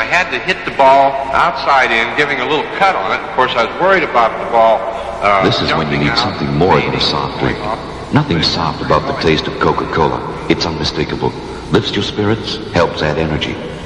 had to hit the ball outside in, giving a little cut on it. Of course, I was worried about the ball. This is when you need something more than a soft drink. Nothing soft about the taste of Coca-Cola. It's unmistakable. Lifts your spirits, helps add energy.